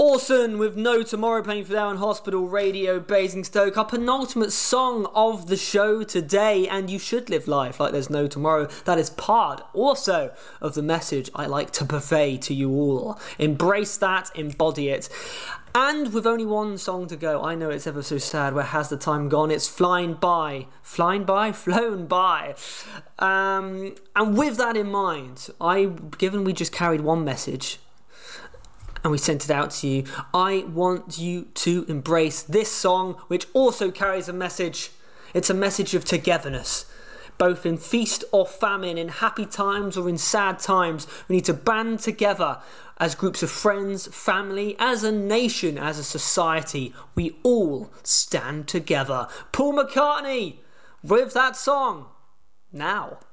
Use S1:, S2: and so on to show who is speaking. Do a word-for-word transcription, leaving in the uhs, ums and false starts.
S1: Orson with No Tomorrow playing for Down Hospital Radio Basingstoke, our penultimate song of the show today. And you should live life like there's no tomorrow. That is part also of the message I like to purvey to you all. Embrace that, embody it. And with only one song to go, I know it's ever so sad. Where has the time gone? It's flying by. Flying by? Flown by. Um, and with that in mind, I, given we just carried one message and we sent it out to you, I want you to embrace this song, which also carries a message. It's a message of togetherness. Both in feast or famine, in happy times or in sad times, we need to band together as groups of friends, family, as a nation, as a society. We all stand together. Paul McCartney with that song now.